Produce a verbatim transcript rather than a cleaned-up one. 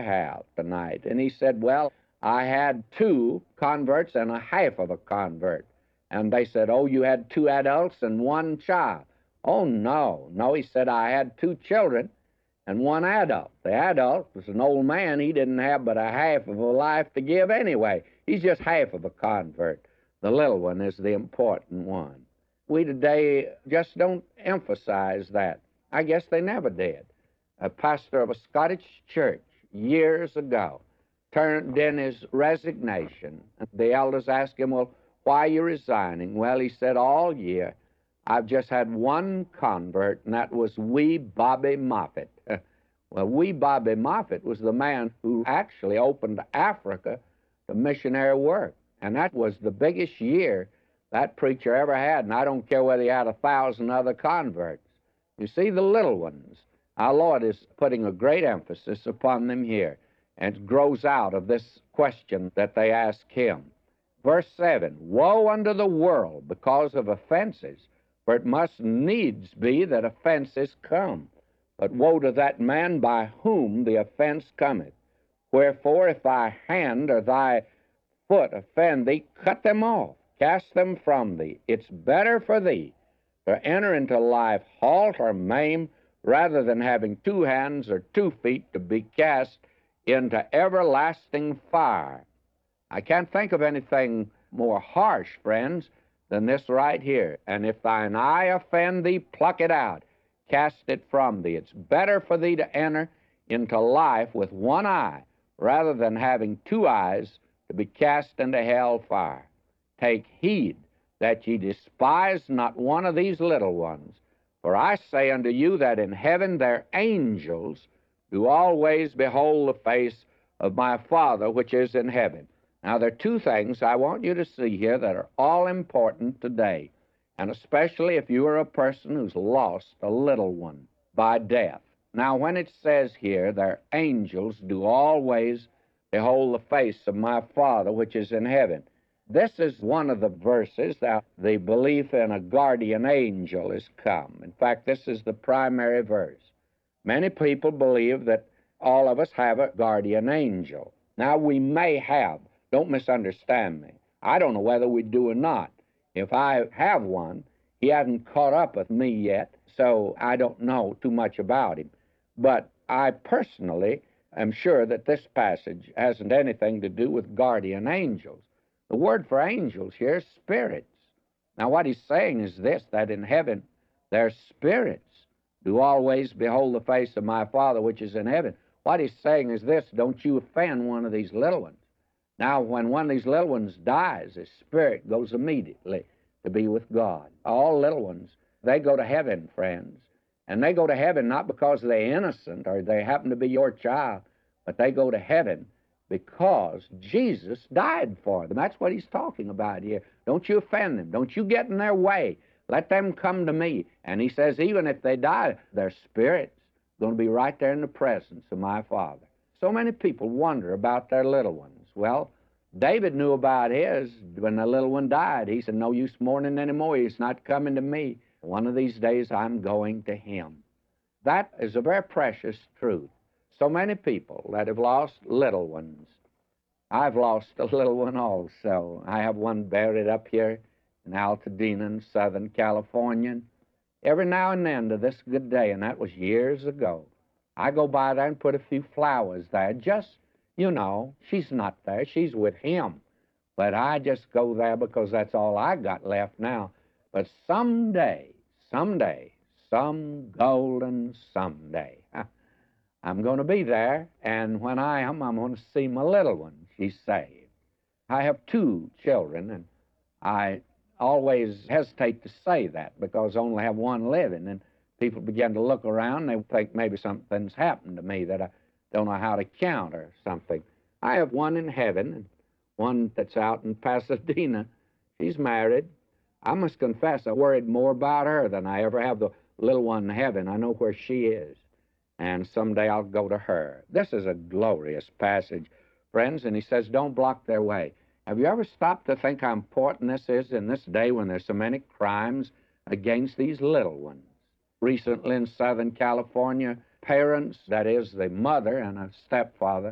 have tonight? And he said, well, I had two converts and a half of a convert. And they said, oh, you had two adults and one child. Oh, no, no, he said, I had two children and one adult. The adult was an old man. He didn't have but a half of a life to give anyway. He's just half of a convert. The little one is the important one. We today just don't emphasize that. I guess they never did. A pastor of a Scottish church years ago turned in his resignation. The elders asked him, well, why are you resigning? Well, he said, all year I've just had one convert, and that was wee Bobby Moffat. Well, wee Bobby Moffat was the man who actually opened Africa to missionary work, and that was the biggest year that preacher ever had, and I don't care whether he had a thousand other converts. You see, the little ones, our Lord is putting a great emphasis upon them here, and it grows out of this question that they ask him. Verse seven, woe unto the world because of offenses, for it must needs be that offenses come. But woe to that man by whom the offense cometh. Wherefore, if thy hand or thy foot offend thee, cut them off, cast them from thee. It's better for thee to enter into life halt or maim, rather than having two hands or two feet to be cast into everlasting fire. I can't think of anything more harsh, friends, than this right here. And if thine eye offend thee, pluck it out, cast it from thee. It's better for thee to enter into life with one eye, rather than having two eyes to be cast into hell fire. Take heed that ye despise not one of these little ones. For I say unto you that in heaven their angels do always behold the face of my Father which is in heaven. Now, there are two things I want you to see here that are all important today, and especially if you are a person who's lost a little one by death. Now, when it says here, their angels do always behold the face of my Father which is in heaven, this is one of the verses that the belief in a guardian angel has come. In fact, this is the primary verse. Many people believe that all of us have a guardian angel. Now, we may have. Don't misunderstand me. I don't know whether we do or not. If I have one, he hasn't caught up with me yet, so I don't know too much about him. But I personally am sure that this passage hasn't anything to do with guardian angels. The word for angels here is spirits. Now, what he's saying is this, that in heaven their spirits do always behold the face of my Father which is in heaven. What he's saying is this, don't you offend one of these little ones. Now, when one of these little ones dies, his spirit goes immediately to be with God. All little ones, they go to heaven, friends. And they go to heaven not because they're innocent or they happen to be your child, but they go to heaven because Jesus died for them. That's what he's talking about here. Don't you offend them. Don't you get in their way. Let them come to me. And he says even if they die, their spirit's going to be right there in the presence of my Father. So many people wonder about their little ones. Well, David knew about his when the little one died. He said, no use mourning anymore. He's not coming to me. One of these days I'm going to him. That is a very precious truth. So many people that have lost little ones. I've lost a little one also. I have one buried up here in Altadena in Southern California. Every now and then to this good day, and that was years ago, I go by there and put a few flowers there. Just, you know, she's not there. She's with him. But I just go there because that's all I got left now. But someday, someday, some golden someday, I'm going to be there, and when I am, I'm going to see my little one. She's saved. I have two children, and I always hesitate to say that because I only have one living, and people begin to look around, and they think maybe something's happened to me that I don't know how to count or something. I have one in heaven and one that's out in Pasadena. She's married. I must confess I worried more about her than I ever have the little one in heaven. I know where she is, and someday I'll go to her. This is a glorious passage, friends, and he says, don't block their way. Have you ever stopped to think how important this is in this day when there's so many crimes against these little ones? Recently in Southern California, parents, that is the mother and a stepfather,